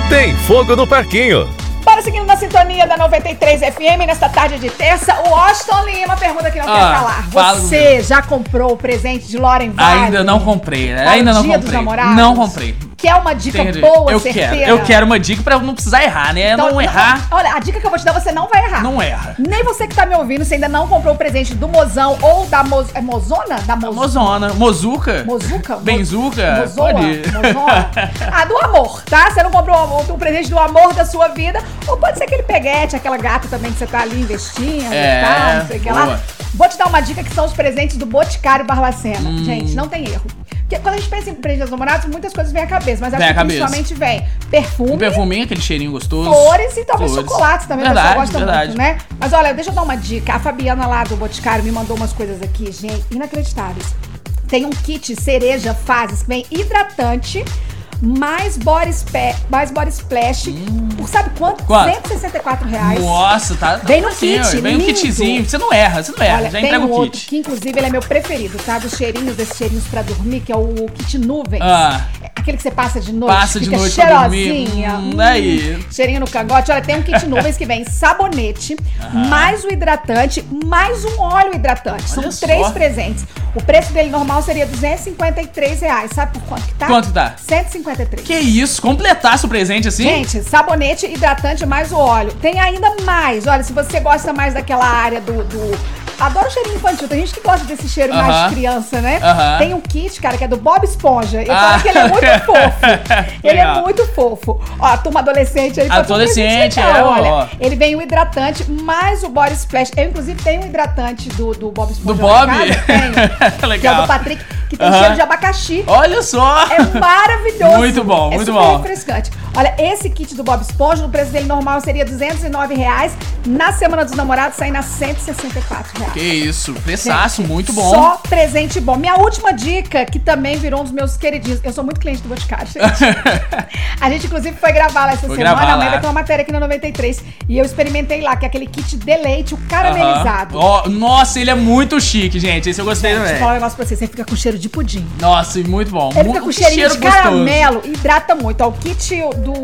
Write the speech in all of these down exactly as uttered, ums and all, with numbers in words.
Tem fogo no parquinho. Bora seguindo na sintonia da noventa e três F M, nesta tarde de terça, o Austin Lima pergunta que não ah, quer calar. fala Você comigo. já comprou o presente de Lauren Vale? Ainda não comprei, né? Para Ainda o não Dia comprei. dos Namorados? Não comprei. Quer uma dica Entendi. boa, eu certeira? Quero, eu quero uma dica pra não precisar errar, né? Então, não errar. Olha, a dica que eu vou te dar, você não vai errar. Não erra. Nem você que tá me ouvindo, você ainda não comprou o presente do Mozão ou da Moz... É Mozona? Da Moz... Mozona. Mozuca. Mozuca? Benzuca. Mozoa? Pode ir. Mozona? Ah, do amor, tá? Você não comprou o, o presente do amor da sua vida. Ou pode ser aquele peguete, aquela gata também que você tá ali investindo É, e tal, não sei o que lá. boa. Vou te dar uma dica que são os presentes do Boticário Barbacena. Hum. Gente, não tem erro. Porque quando a gente pensa em presente dos namorados, muitas coisas vêm à cabeça. Mas Vem acho à que cabeça. principalmente vem perfume, Um perfuminho, aquele cheirinho gostoso. flores e talvez Flores. chocolates também. Verdade, o pessoal gosta verdade. muito, né? Mas olha, deixa eu dar uma dica. A Fabiana lá do Boticário me mandou umas coisas aqui, gente, inacreditáveis. Tem um kit cereja fases que vem hidratante, mais body, spe, mais body splash, hum. por sabe quanto? Quanto? cento e sessenta e quatro reais. Nossa, tá. tá Vem no assim, kit, ó, Vem lindo. um kitzinho. Você não erra, você não erra. Olha, Já tem entrega um o outro kit. que inclusive ele é meu preferido, tá? Dos cheirinhos, desses cheirinhos pra dormir, que é o kit nuvens. Ah. Aquele que você passa de noite, Passa de fica noite pra dormir. cheirosinha. Hum, aí. Cheirinho no cangote. Olha, tem um kit nuvens que vem sabonete, Aham. mais o hidratante, mais um óleo hidratante. Olha São só. três presentes. O preço dele normal seria duzentos e cinquenta e três reais. Sabe por quanto que tá? Quanto tá? cento e cinquenta e três. Que isso? Completasse o presente assim? Gente, sabonete, hidratante mais o óleo. Tem ainda mais. Olha, se você gosta mais daquela área do... do... Adoro cheirinho infantil. Tem gente que gosta desse cheiro Uh-huh. mais de criança, né? Uh-huh. Tem um kit, cara, que é do Bob Esponja. Eu Ah. falo que ele é muito fofo. Ele é Legal. muito fofo. Ó, a turma adolescente aí. pode ser um Adolescente, presente legal, é, ó. olha. Ele vem o hidratante mais o body splash. Eu, inclusive, tenho um hidratante do, do Bob Esponja. Do lá em Bob? casa. Tenho. Legal. Que é o do Patrick, que tem Uh-huh. cheiro de abacaxi. Olha só! É maravilhoso. Muito bom, é muito super bom. refrescante. Olha, esse kit do Bob Esponja, o preço dele normal seria duzentos e nove reais. Na Semana dos Namorados, sai na cento e sessenta e quatro reais. Que isso, preçaço, Gente, muito bom. Só presente bom. Minha última dica, que também virou um dos meus queridinhos. Eu sou muito cliente do Boticário, gente. A gente, inclusive, foi gravar lá essa Foi semana. gravar Amanhã lá. vai ter uma matéria aqui na noventa e três. E eu experimentei lá, que é aquele kit de leite, o caramelizado. Aham. Ó, nossa, ele é muito chique, gente. Esse eu gostei Deixa eu também. falar um negócio pra você. Você fica com cheiro de pudim. Nossa, muito bom. Ele Mu- fica com que cheirinho cheiro de gostoso. caramelo, hidrata muito. Ó, o kit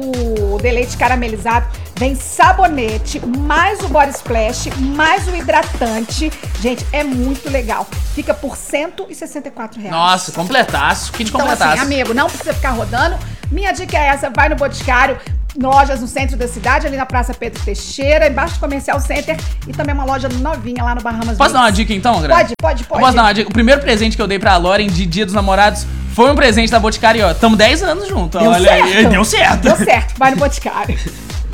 do de leite caramelizado vem sabonete, mais o body splash, mais o hidratante. Gente, é muito legal. Fica por cento e sessenta e quatro reais. Nossa, completaço. Kit Então, completaço. assim, amigo, não precisa ficar rodando. Minha dica é essa, vai no Boticário, lojas no centro da cidade, ali na Praça Pedro Teixeira, embaixo do Comercial Center e também uma loja novinha lá no Bahamas Posso dar uma Beach. dica então, Gra? Pode, pode, pode. Eu posso dar uma dica? O primeiro presente que eu dei pra Lauren de Dia dos Namorados foi um presente da Boticário, ó. Tamo dez anos juntos, Deu olha certo. aí. Deu certo. Deu certo, vai no Boticário.